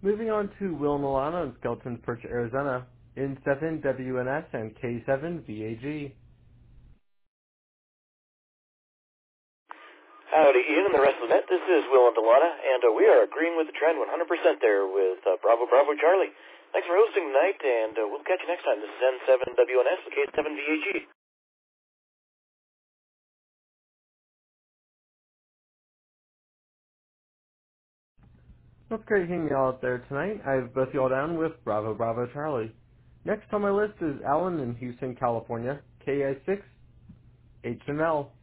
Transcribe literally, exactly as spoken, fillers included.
Moving on to Will Milano in Skelton Perch, Arizona, N seven W N S and K seven V A G. Howdy, Ian and the rest of the net. This is Will and Delana, and uh, we are agreeing with the trend one hundred percent there with uh, Bravo Bravo Charlie. Thanks for hosting tonight, and uh, we'll catch you next time. This is N seven W N S and K seven V A G. That's great hearing you all out there tonight. I have both you all down with Bravo Bravo Charlie. Next on my list is Alan in Houston, California, K I six H M L.